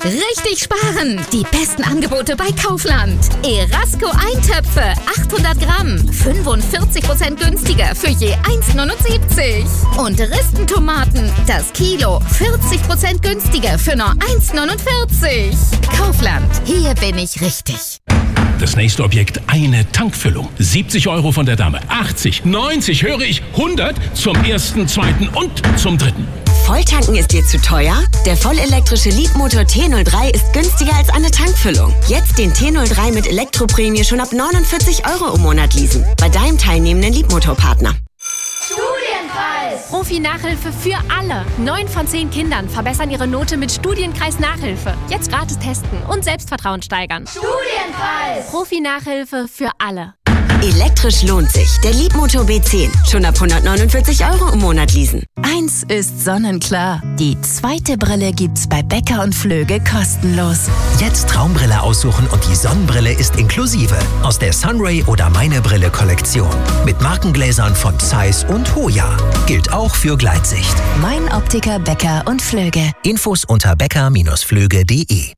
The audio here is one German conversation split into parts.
Richtig sparen! Die besten Angebote bei Kaufland. Erasco Eintöpfe, 800 Gramm, 45% günstiger für je 1,79. Und Ristentomaten, das Kilo, 40% günstiger für nur 1,49. Kaufland, hier bin ich richtig. Das nächste Objekt, eine Tankfüllung. 70 € von der Dame, 80, 90, höre ich, 100 zum ersten, zweiten und zum dritten. Volltanken ist dir zu teuer? Der vollelektrische Leapmotor T03 ist günstiger als eine Tankfüllung. Jetzt den T03 mit Elektroprämie schon ab 49 € im Monat leasen. Bei deinem teilnehmenden Leapmotor-Partner. Studienkreis! Profi-Nachhilfe für alle. 9 von 10 Kindern verbessern ihre Note mit Studienkreis-Nachhilfe. Jetzt gratis testen und Selbstvertrauen steigern. Studienkreis! Profi-Nachhilfe für alle. Elektrisch lohnt sich. Der Leapmotor B10. Schon ab 149 € im Monat leasen. Eins ist sonnenklar. Die zweite Brille gibt's bei Becker und Flöge kostenlos. Jetzt Traumbrille aussuchen und die Sonnenbrille ist inklusive. Aus der Sunray oder Meine Brille Kollektion. Mit Markengläsern von Zeiss und Hoya. Gilt auch für Gleitsicht. Mein Optiker Becker und Flöge. Infos unter becker-flöge.de.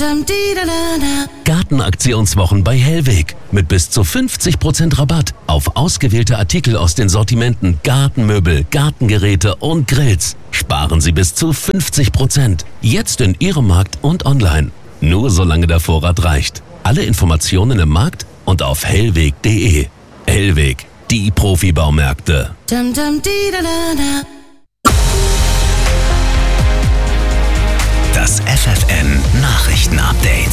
Gartenaktionswochen bei Hellweg. Mit bis zu 50% Rabatt auf ausgewählte Artikel aus den Sortimenten Gartenmöbel, Gartengeräte und Grills. Sparen Sie bis zu 50%. Jetzt in Ihrem Markt und online. Nur solange der Vorrat reicht. Alle Informationen im Markt und auf hellweg.de. Hellweg, die Profibaumärkte. Das FFN Nachrichtenupdate.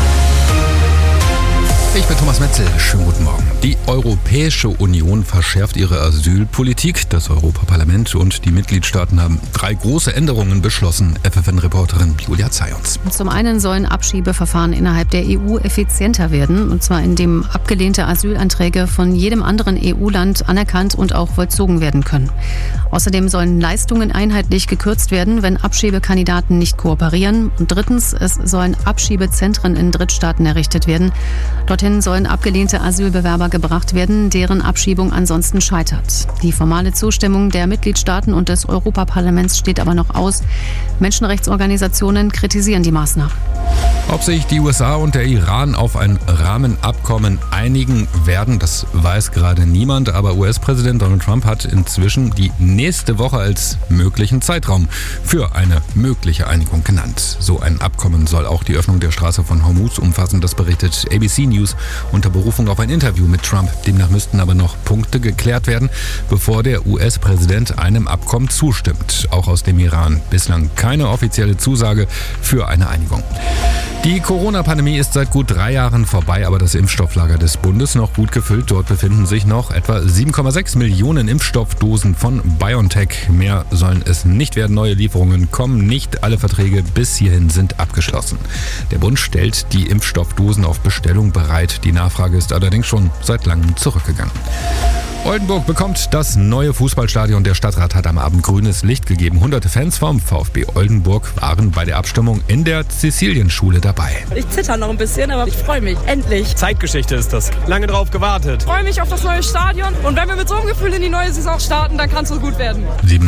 Ich bin Thomas Metzel. Schönen guten Morgen. Die Europäische Union verschärft ihre Asylpolitik. Das Europaparlament und die Mitgliedstaaten haben 3 große Änderungen beschlossen. FFN-Reporterin Julia Zayons. Zum einen sollen Abschiebeverfahren innerhalb der EU effizienter werden, und zwar indem abgelehnte Asylanträge von jedem anderen EU-Land anerkannt und auch vollzogen werden können. Außerdem sollen Leistungen einheitlich gekürzt werden, wenn Abschiebekandidaten nicht kooperieren. Und drittens, es sollen Abschiebezentren in Drittstaaten errichtet werden. Dorthin sollen abgelehnte Asylbewerber gebracht werden, deren Abschiebung ansonsten scheitert. Die formale Zustimmung der Mitgliedstaaten und des Europaparlaments steht aber noch aus. Menschenrechtsorganisationen kritisieren die Maßnahmen. Ob sich die USA und der Iran auf ein Rahmenabkommen einigen werden, das weiß gerade niemand. Aber US-Präsident Donald Trump hat inzwischen die nächste Woche als möglichen Zeitraum für eine mögliche Einigung genannt. So ein Abkommen soll auch die Öffnung der Straße von Hormuz umfassen. Das berichtet ABC News unter Berufung auf ein Interview mit Trump. Demnach müssten aber noch Punkte geklärt werden, bevor der US-Präsident einem Abkommen zustimmt. Auch aus dem Iran bislang keine offizielle Zusage für eine Einigung. Die Corona-Pandemie ist seit gut 3 Jahren vorbei, aber das Impfstofflager des Bundes noch gut gefüllt. Dort befinden sich noch etwa 7,6 Millionen Impfstoffdosen von BioNTech. Mehr sollen es nicht werden. Neue Lieferungen kommen nicht. Alle Verträge bis hierhin sind abgeschlossen. Der Bund stellt die Impfstoffdosen auf Bestellung bereit. Die Nachfrage ist allerdings schon seit langem zurückgegangen. Oldenburg bekommt das neue Fußballstadion. Der Stadtrat hat am Abend grünes Licht gegeben. Hunderte Fans vom VfB Oldenburg waren bei der Abstimmung in der Cäcilienschule dabei. Ich zitter noch ein bisschen, aber ich freue mich. Endlich. Zeitgeschichte ist das. Lange drauf gewartet. Ich freue mich auf das neue Stadion. Und wenn wir mit so einem Gefühl in die neue Saison starten, dann kann es so gut werden.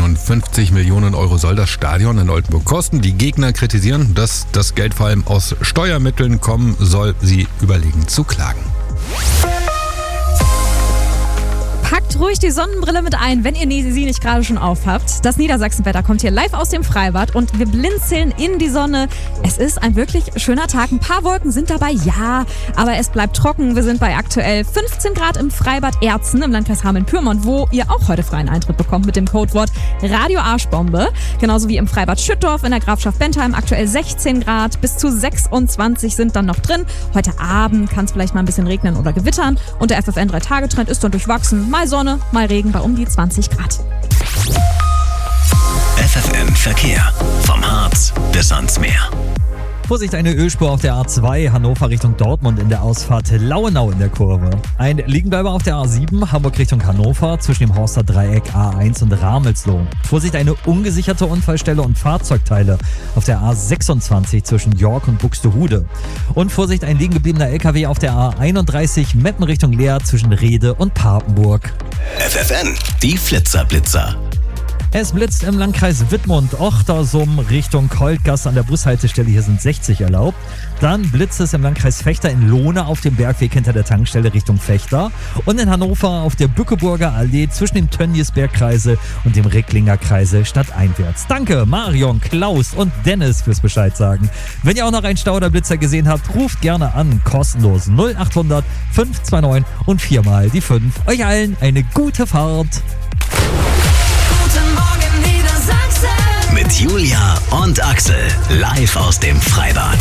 57 Millionen Euro soll das Stadion in Oldenburg kosten. Die Gegner kritisieren, dass das Geld vor allem aus Steuermitteln kommen soll. Sie überlegen zu klagen. Packt ruhig die Sonnenbrille mit ein, wenn ihr sie nicht gerade schon aufhabt. Das Niedersachsenwetter kommt hier live aus dem Freibad und wir blinzeln in die Sonne. Es ist ein wirklich schöner Tag. Ein paar Wolken sind dabei, ja, aber es bleibt trocken. Wir sind bei aktuell 15 Grad im Freibad Erzen im Landkreis Hameln-Pyrmont, wo ihr auch heute freien Eintritt bekommt mit dem Codewort Radio Arschbombe. Genauso wie im Freibad Schüttorf in der Grafschaft Bentheim aktuell 16 Grad. Bis zu 26 sind dann noch drin. Heute Abend kann es vielleicht mal ein bisschen regnen oder gewittern. Und der FFN 3-Tage-Trend ist dann durchwachsen. Mal Sonne, mal Regen bei um die 20 Grad. FFN Verkehr. Vom Harz bis ans Meer. Vorsicht, eine Ölspur auf der A2 Hannover Richtung Dortmund in der Ausfahrt Lauenau in der Kurve. Ein Liegenbleiber auf der A7 Hamburg Richtung Hannover zwischen dem Horster Dreieck A1 und Ramelsloh. Vorsicht, eine ungesicherte Unfallstelle und Fahrzeugteile auf der A26 zwischen York und Buxtehude. Und Vorsicht, ein liegen gebliebener LKW auf der A31 Meppen Richtung Leer zwischen Rede und Papenburg. FFN, die Flitzer-Blitzer. Es blitzt im Landkreis Wittmund-Ochtersum Richtung Koltgasse an der Bushaltestelle. Hier sind 60 erlaubt. Dann blitzt es im Landkreis Vechta in Lohne auf dem Bergweg hinter der Tankstelle Richtung Vechta. Und in Hannover auf der Bückeburger Allee zwischen dem Tönniesbergkreisel und dem Recklinger Kreisel stadteinwärts. Danke Marion, Klaus und Dennis fürs Bescheid sagen. Wenn ihr auch noch einen Stau oder Blitzer gesehen habt, ruft gerne an. Kostenlos 0800 529 und 4 mal die 5. Euch allen eine gute Fahrt. Guten Morgen Niedersachsen. Mit Julia und Axel. Live aus dem Freibad.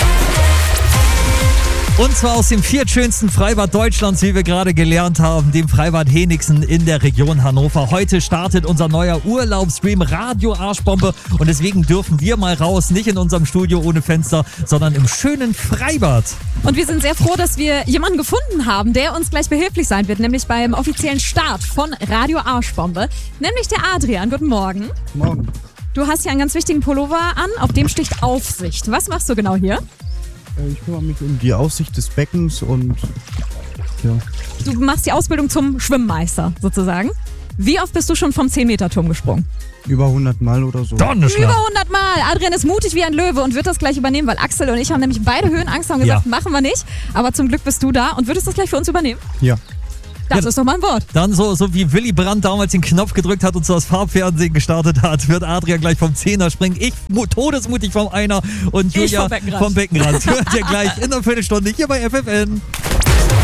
Und zwar aus dem viertschönsten Freibad Deutschlands, wie wir gerade gelernt haben, dem Freibad Henigsen in der Region Hannover. Heute startet unser neuer Urlaubsstream Radio Arschbombe und deswegen dürfen wir mal raus, nicht in unserem Studio ohne Fenster, sondern im schönen Freibad. Und wir sind sehr froh, dass wir jemanden gefunden haben, der uns gleich behilflich sein wird, nämlich beim offiziellen Start von Radio Arschbombe, nämlich der Adrian. Guten Morgen. Morgen. Du hast hier einen ganz wichtigen Pullover an, auf dem steht Aufsicht. Was machst du genau hier? Ich kümmere mich um die Aussicht des Beckens und ja. Du machst die Ausbildung zum Schwimmmeister sozusagen. Wie oft bist du schon vom 10-Meter-Turm gesprungen? Über 100 Mal oder so. Über 100 Mal. Adrian ist mutig wie ein Löwe und wird das gleich übernehmen, weil Axel und ich haben nämlich beide Höhenangst und gesagt, machen wir nicht. Aber zum Glück bist du da und würdest das gleich für uns übernehmen? Ja. Das ist doch mal ein Wort. Dann so wie Willy Brandt damals den Knopf gedrückt hat und so das Farbfernsehen gestartet hat, wird Adrian gleich vom 10er springen. Ich todesmutig vom Einer und Julia vom Beckenrand. Hört ihr gleich in einer Viertelstunde hier bei FFN.